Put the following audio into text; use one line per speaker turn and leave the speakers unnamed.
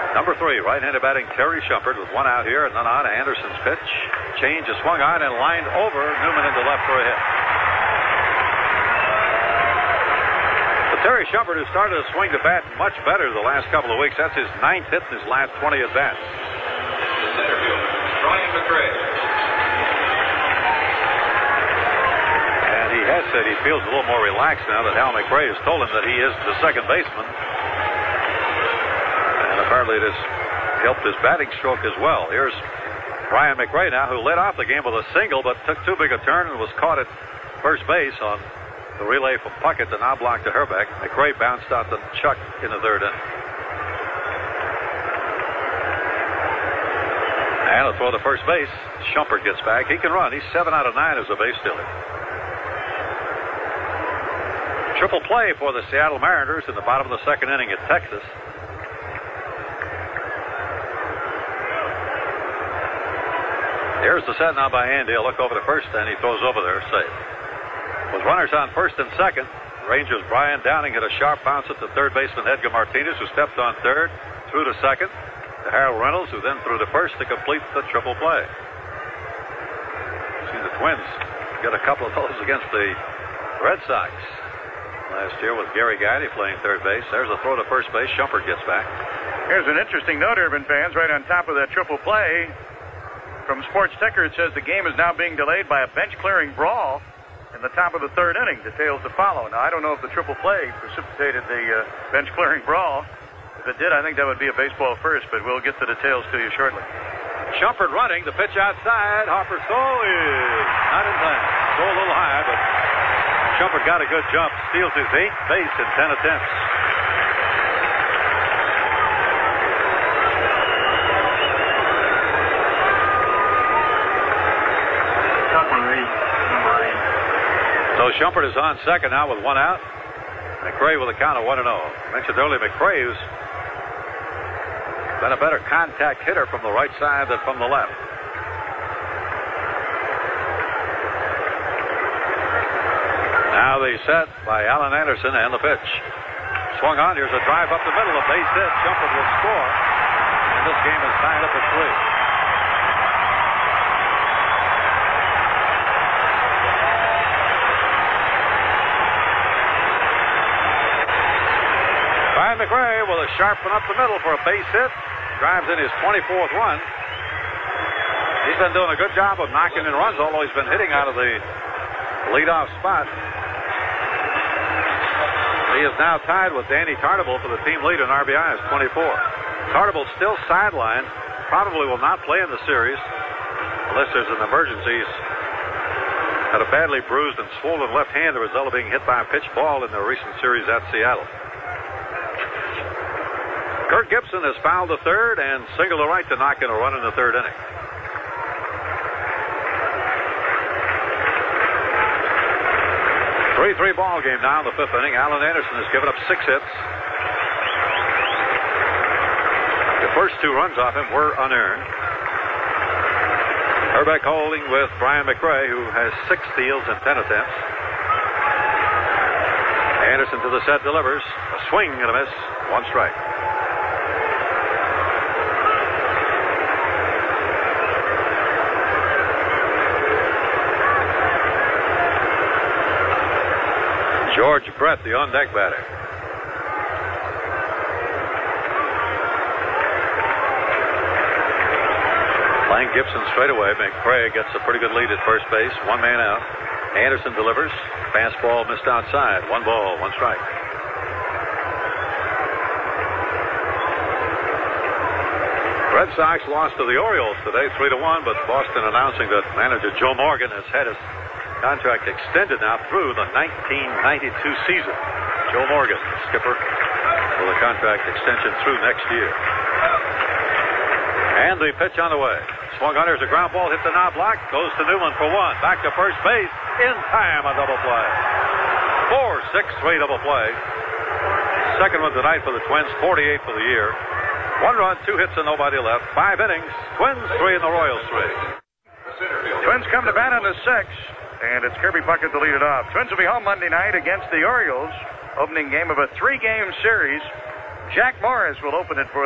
Number 3, right-handed batting Terry Shumpert with one out here, and then on to Anderson's pitch. Change is swung on and lined over. Newman into left for a hit. But Terry Shumpert, who started to swing the bat much better the last couple of weeks, that's his 9th hit in his last 20 at-bats.
Center fielder, Brian McRae.
And he has said he feels a little more relaxed now that Hal McRae has told him that he is the second baseman. Apparently it has helped his batting stroke as well. Here's Brian McRae now, who led off the game with a single, but took too big a turn and was caught at first base on the relay from Puckett to Knobloch to Herbeck. McRae bounced out to Chuck in the third inning. And a throw to first base. Shumpert gets back. He can run. He's 7 out of 9 as a base stealer. Triple play for the Seattle Mariners in the bottom of the second inning at Texas. Here's the set now by Andy. He'll look over to first, and he throws over there safe. With runners on first and second, Rangers' Brian Downing hit a sharp bounce at the third baseman Edgar Martinez, who stepped on third, threw to second, to Harold Reynolds, who then threw to first to complete the triple play. See the Twins get a couple of those against the Red Sox last year with Gary Guidy playing third base. There's a throw to first base. Shumpert gets back.
Here's an interesting note, Urban fans, right on top of that triple play. From Sports Ticker, it says the game is now being delayed by a bench-clearing brawl in the top of the third inning. Details to follow. Now, I don't know if the triple play precipitated the bench-clearing brawl. If it did, I think that would be a baseball first, but we'll get the details to you shortly.
Shumpert running. The pitch outside. Harper's throw is not in time. Throw a little high, but Shumpert got a good jump. Steals his 8th base in 10 attempts. So Shumpert is on second now with one out. McRae with a count of 1-0. I mentioned earlier McRae, who's been a better contact hitter from the right side than from the left. Now the set by Alan Anderson and the pitch. Swung on. Here's a drive up the middle. A base hit. Shumpert will score. And this game is tied up at 3. McRae with a sharp one up the middle for a base hit. Drives in his 24th run. He's been doing a good job of knocking in runs, although he's been hitting out of the leadoff spot. He is now tied with Danny Tartabull for the team lead in RBIs, 24. Tartabull still sidelined. Probably will not play in the series unless there's an emergency. He's had a badly bruised and swollen left hand, the result of being hit by a pitch ball in the recent series at Seattle. Kirk Gibson has fouled the third and singled the right to knock in a run in the third inning. Three ball game now in the fifth inning. Alan Anderson has given up 6 hits. The first 2 runs off him were unearned. Herbeck holding with Brian McRae, who has 6 steals and 10 attempts. Anderson to the set, delivers. A swing and a miss. 1 strike. George Brett, the on-deck batter. Playing Gibson straight away. McRae gets a pretty good lead at first base. 1 man out. Anderson delivers. Fastball missed outside. 1 ball, 1 strike. Red Sox lost to the Orioles today, 3-1, but Boston announcing that manager Joe Morgan has had his contract extended now through the 1992 season. Joe Morgan, skipper, with a contract extension through next year. And the pitch on the way. Swung on. There's a ground ball, hit the Knobloch, goes to Newman for 1. Back to first base. In time, a double play. 4-6-3 double play. Second one tonight for the Twins, 48 for the year. 1 run, 2 hits, and nobody left. 5 innings. Twins 3 and the Royals 3.
Twins come to bat on the 6th. And it's Kirby Puckett to lead it off. Twins will be home Monday night against the Orioles. Opening game of a 3-game series. Jack Morris will open it for